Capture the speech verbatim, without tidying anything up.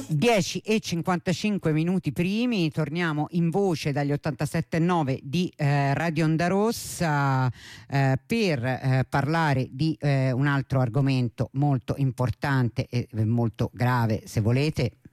dieci e cinquantacinque minuti primi, torniamo in voce dagli ottantasette virgola nove di eh, Radio Onda Rossa eh, per eh, parlare di eh, un altro argomento molto importante e molto grave, se volete,